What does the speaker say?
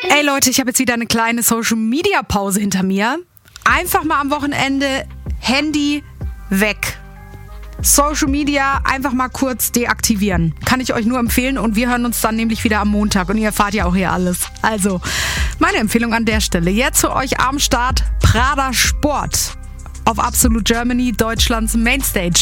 Ey Leute, ich habe jetzt wieder eine kleine Social-Media-Pause hinter mir. Einfach mal am Wochenende Handy weg. Social Media einfach mal kurz deaktivieren. Kann ich euch nur empfehlen und wir hören uns dann nämlich wieder am Montag und ihr erfahrt ja auch hier alles. Also, meine Empfehlung an der Stelle. Jetzt für euch am Start Prada Sport auf Absolute Germany, Deutschlands Mainstage.